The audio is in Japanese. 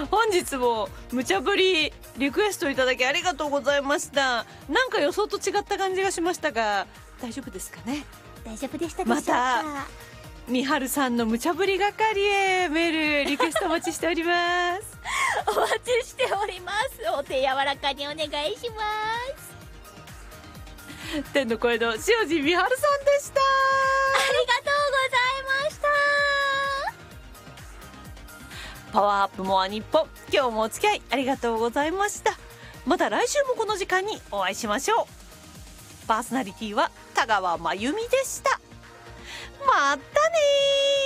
本日も無茶ぶりリクエストいただきありがとうございました。なんか予想と違った感じがしましたが大丈夫ですかね。 大丈夫でしたでしょうか。 またみはるさんの無茶ぶり係へメールリクエストお待ちしておりますお待ちしております。お手柔らかにお願いします。 天の声の塩路みはるさんでした。 ありがとうございました。 パワーアップモア日本、今日もお付き合いありがとうございました。また来週もこの時間にお会いしましょう。パーソナリティは田川真由美でした。またねー。